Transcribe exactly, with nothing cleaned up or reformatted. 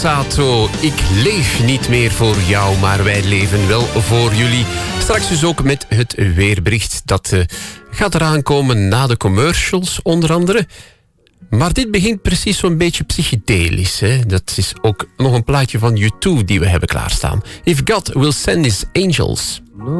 Sato, ik leef niet meer voor jou, maar wij leven wel voor jullie. Straks dus ook met het weerbericht. Dat uh, gaat eraan komen na de commercials, onder andere. Maar dit begint precies zo'n beetje psychedelisch. Hè? Dat is ook nog een plaatje van U twee die we hebben klaarstaan. If God Will Send His Angels.